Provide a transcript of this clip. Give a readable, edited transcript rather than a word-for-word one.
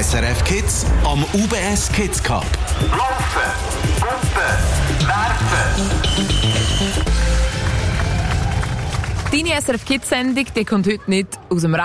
SRF Kids am UBS Kids Cup. Laufen, Puppen, werfen. Deine SRF Kids Sendung, die kommt heute nicht aus dem